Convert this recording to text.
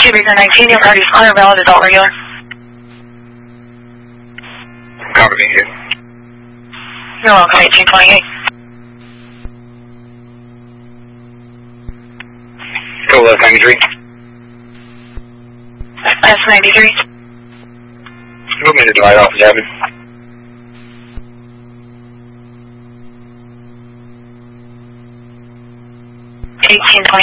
Baker 19, your party's clear, valid, adult regular. Copy, thank you. You're welcome, 1828. Go left 93. That's 93. Move me to Dwight Office Avenue.